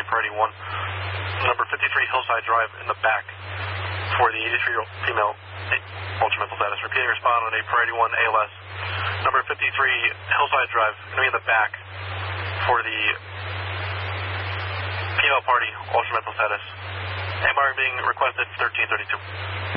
priority 1. Number 53 Hillside Drive in the back for the 83-year-old female ultramental status. Repeating respond on a priority 1 ALS. Number 53 Hillside Drive, going to be in the back for the female party ultramental status. MR being requested 1332.